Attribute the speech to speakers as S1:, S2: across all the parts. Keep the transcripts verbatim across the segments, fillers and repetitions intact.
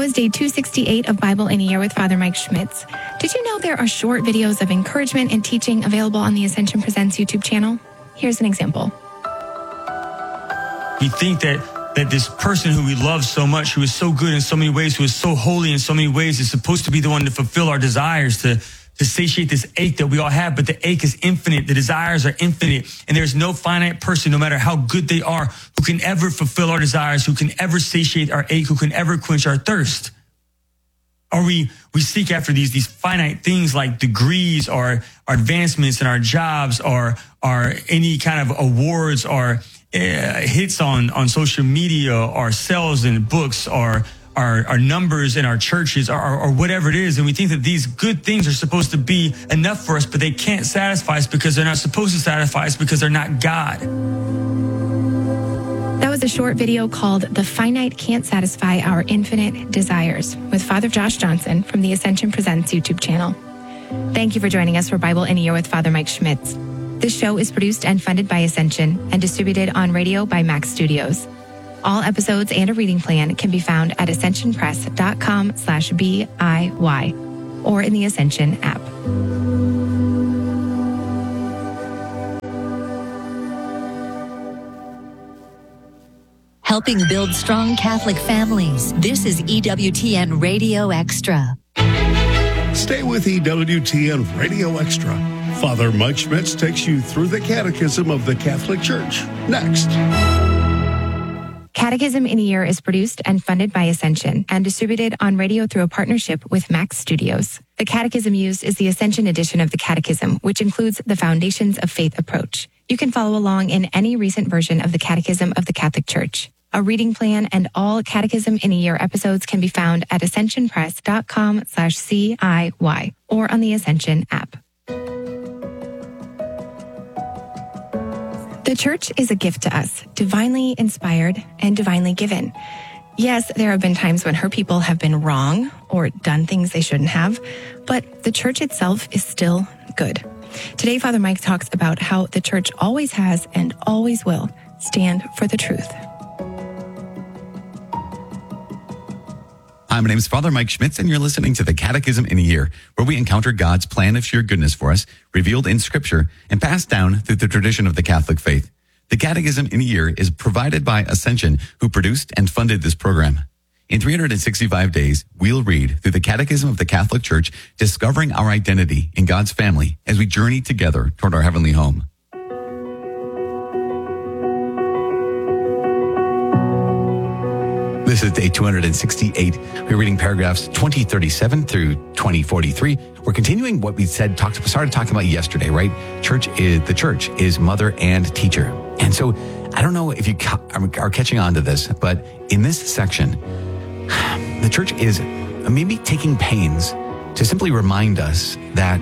S1: was day two sixty-eight of Bible in a Year with Father Mike Schmitz. Did you know there are short videos of encouragement and teaching available on the Ascension Presents YouTube channel? Here's an example.
S2: We think that, that this person who we love so much, who is so good in so many ways, who is so holy in so many ways, is supposed to be the one to fulfill our desires, to to satiate this ache that we all have, but the ache is infinite. The desires are infinite, and there's no finite person, no matter how good they are, who can ever fulfill our desires, who can ever satiate our ache, who can ever quench our thirst. Or we, we seek after these, these finite things like degrees or our advancements in our jobs or, or any kind of awards or uh, hits on, on social media or sales in books or Our, our numbers in our churches or, or, or whatever it is. And we think that these good things are supposed to be enough for us, but they can't satisfy us because they're not supposed to satisfy us because they're not God.
S1: That was a short video called The Finite Can't Satisfy Our Infinite Desires with Father Josh Johnson from the Ascension Presents YouTube channel. Thank you for joining us for Bible in a Year with Father Mike Schmitz. This show is produced and funded by Ascension and distributed on radio by Max Studios. All episodes and a reading plan can be found at ascensionpress.com slash B-I-Y or in the Ascension app.
S3: Helping build strong Catholic families. This is E W T N Radio Extra.
S4: Stay with E W T N Radio Extra. Father Mike Schmitz takes you through the Catechism of the Catholic Church. Next.
S1: Catechism in a Year is produced and funded by Ascension and distributed on radio through a partnership with Max Studios. The catechism used is the Ascension edition of the Catechism, which includes the Foundations of Faith approach. You can follow along in any recent version of the Catechism of the Catholic Church. A reading plan and all Catechism in a Year episodes can be found at ascensionpress.com slash C-I-Y or on the Ascension app. The church is a gift to us, divinely inspired and divinely given. Yes, there have been times when her people have been wrong or done things they shouldn't have, but the church itself is still good. Today, Father Mike talks about how the church always has and always will stand for the truth.
S5: Hi, my name is Father Mike Schmitz, and you're listening to the Catechism in a Year, where we encounter God's plan of sheer goodness for us, revealed in Scripture, and passed down through the tradition of the Catholic faith. The Catechism in a Year is provided by Ascension, who produced and funded this program. In three hundred sixty-five days, we'll read through the Catechism of the Catholic Church, discovering our identity in God's family as we journey together toward our heavenly home. This is day two hundred sixty-eight. We're reading paragraphs twenty thirty-seven through twenty forty-three. We're continuing what we said, talked, started talking about yesterday, right? Church is, the church is mother and teacher. And so I don't know if you ca- are catching on to this, but in this section, the church is maybe taking pains to simply remind us that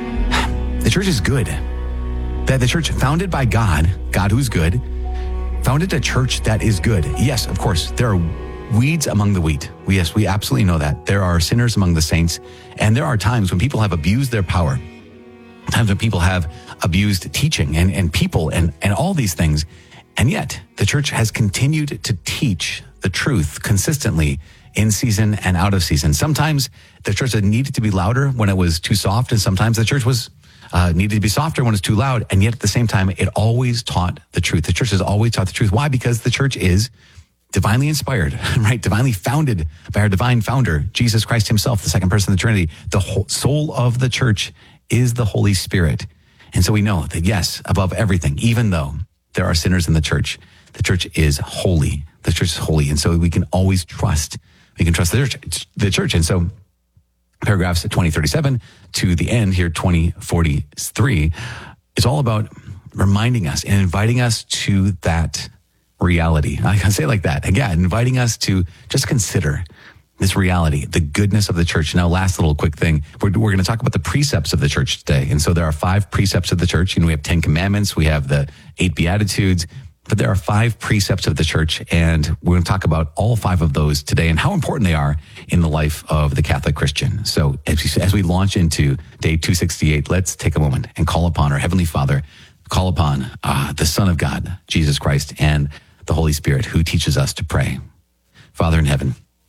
S5: the church is good. That the church founded by God, God who's good, founded a church that is good. Yes, of course, there are weeds among the wheat. Yes, we absolutely know that. There are sinners among the saints. And there are times when people have abused their power. Times when people have abused teaching and, and people and, and all these things. And yet the church has continued to teach the truth consistently in season and out of season. Sometimes the church needed to be louder when it was too soft. And sometimes the church was uh, needed to be softer when it's too loud. And yet at the same time, it always taught the truth. The church has always taught the truth. Why? Because the church is divinely inspired, right? Divinely founded by our divine founder, Jesus Christ himself, the second person of the Trinity. The whole soul of the church is the Holy Spirit. And so we know that, yes, above everything, even though there are sinners in the church, the church is holy. The church is holy. And so we can always trust, we can trust the church. The church. And so paragraphs twenty thirty-seven to the end here, twenty forty-three, is all about reminding us and inviting us to that reality. I can say it like that. Again, inviting us to just consider this reality, the goodness of the church. Now, last little quick thing. We're, we're going to talk about the precepts of the church today. And so there are five precepts of the church. You know, we have Ten Commandments. We have the eight Beatitudes. But there are five precepts of the church. And we're going to talk about all five of those today and how important they are in the life of the Catholic Christian. So as we, as we launch into day two sixty-eight, let's take a moment and call upon our Heavenly Father, call upon uh, the Son of God, Jesus Christ, and the Holy Spirit, who teaches us to pray. Father in heaven,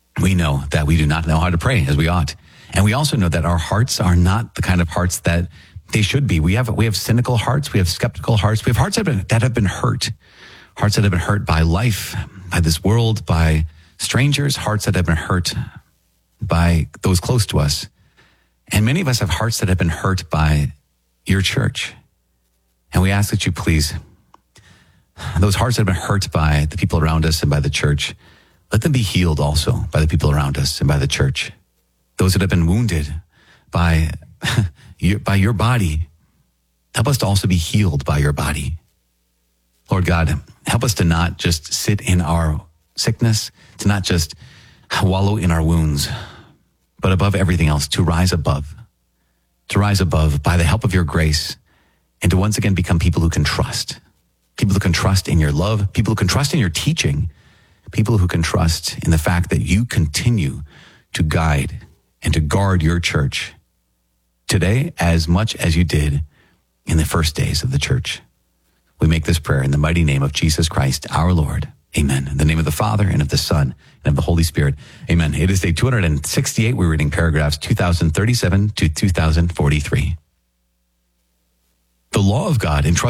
S5: we know that we do not know how to pray as we ought. And we also know that our hearts are not the kind of hearts that they should be. We have we have cynical hearts. We have skeptical hearts. We have hearts that have been, that have been hurt. Hearts that have been hurt by life, by this world, by strangers. Hearts that have been hurt by those close to us. And many of us have hearts that have been hurt by your church. And we ask that you please, those hearts that have been hurt by the people around us and by the church, let them be healed also by the people around us and by the church. Those that have been wounded by your, by your body, help us to also be healed by your body. Lord God, help us to not just sit in our sickness, to not just wallow in our wounds, but above everything else, to rise above, to rise above by the help of your grace, and to once again become people who can trust, people who can trust in your love, people who can trust in your teaching, people who can trust in the fact that you continue to guide and to guard your church today as much as you did in the first days of the church. We make this prayer in the mighty name of Jesus Christ, our Lord. Amen. In the name of the Father and of the Son and of the Holy Spirit. Amen. It is day two hundred sixty-eight. We're reading paragraphs two thousand thirty-seven to two thousand forty-three. The law of God entrusts